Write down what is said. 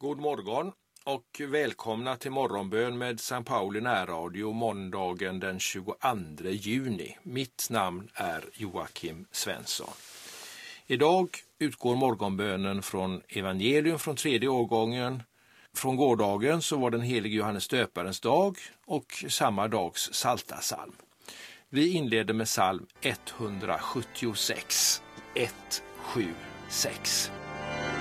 God morgon och välkomna till morgonbön med St. Pauli närradio måndagen den 22 juni. Mitt namn är Joakim Svensson. Idag utgår morgonbönen från evangelium från 3:e årgången. Från gårdagen så var den helige Johannes döparens dag och samma dags psaltarpsalm. Vi inleder med psalm 176. 176.